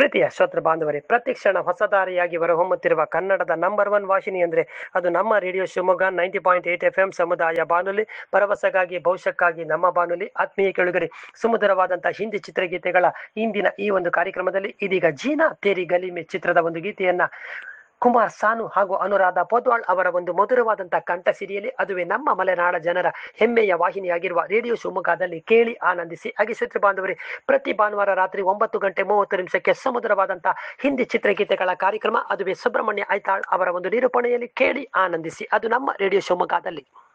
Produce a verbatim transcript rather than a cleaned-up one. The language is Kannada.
ಪ್ರೀತಿಯ ಶ್ರೋತೃ ಬಾಂಧವರೇ, ಪ್ರತಿ ಕ್ಷಣ ಹೊಸದಾರಿಯಾಗಿ ಹೊರಹೊಮ್ಮುತ್ತಿರುವ ಕನ್ನಡದ ನಂಬರ್ ಒನ್ ವಾಹಿನಿ ಅಂದರೆ ಅದು ನಮ್ಮ radio Shivamogga ninety point eight F M ಸಮುದಾಯ ಬಾನುಲಿ, ಭರವಸೆಗಾಗಿ ಭವಿಷ್ಯಕ್ಕಾಗಿ ನಮ್ಮ ಬಾನುಲಿ. ಆತ್ಮೀಯ ಕೆಳಗರೆ, ಸುಮಧುರವಾದಂತಹ ಹಿಂದಿ ಚಿತ್ರಗೀತೆಗಳ ಇಂದಿನ ಈ ಒಂದು ಕಾರ್ಯಕ್ರಮದಲ್ಲಿ ಇದೀಗ ಜೀನಾ ತೇರಿ ಗಲಿ ಚಿತ್ರದ ಒಂದು ಗೀತೆಯನ್ನ ಕುಮಾರ್ ಸಾನು ಹಾಗೂ ಅನುರಾಧ ಪೋದ್ವಾಳ್ ಅವರ ಒಂದು ಮಧುರವಾದಂತಹ ಕಂಠ ಸಿರಿಯಲ್ಲಿ, ಅದುವೇ ನಮ್ಮ ಮಲೆನಾಡ ಜನರ ಹೆಮ್ಮೆಯ ವಾಹಿನಿಯಾಗಿರುವ ರೇಡಿಯೋ ಶಿವಮೊಗ್ಗದಲ್ಲಿ ಕೇಳಿ ಆನಂದಿಸಿ. ಹಾಗೆ ಶ್ರೋತೃ ಬಾಂಧವರೇ, ಪ್ರತಿ ಭಾನುವಾರ ರಾತ್ರಿ ಒಂಬತ್ತು ಗಂಟೆ ಮೂವತ್ತು ನಿಮಿಷಕ್ಕೆ ಸುಮಧುರವಾದಂತಹ ಹಿಂದಿ ಚಿತ್ರಗೀತೆಗಳ ಕಾರ್ಯಕ್ರಮ, ಅದುವೇ ಸುಬ್ರಹ್ಮಣ್ಯ ಐತಾಳ್ ಅವರ ಒಂದು ನಿರೂಪಣೆಯಲ್ಲಿ ಕೇಳಿ ಆನಂದಿಸಿ. ಅದು ನಮ್ಮ ರೇಡಿಯೋ ಶಿವಮೊಗ್ಗದಲ್ಲಿ.